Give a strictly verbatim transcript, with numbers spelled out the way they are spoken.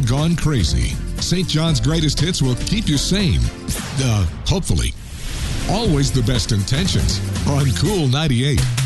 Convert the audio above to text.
gone crazy. Saint John's greatest hits will keep you sane. Uh, hopefully. Always the best intentions on Cool ninety-eight.